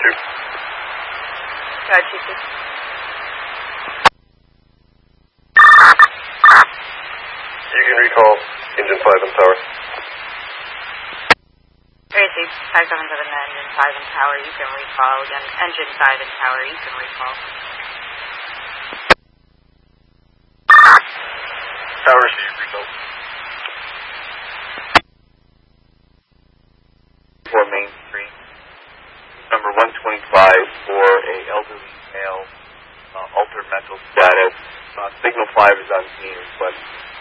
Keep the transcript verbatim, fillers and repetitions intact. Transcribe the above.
two. Tower two two. You can recall engine five and tower. Tracy, five seven seven to engine five and tower, you can recall. Again, engine five and tower, you can recall. Tower received, recall. For Main Street, number one twenty-five for a elderly male, uh, altered mental status. Uh, signal five is on scene, but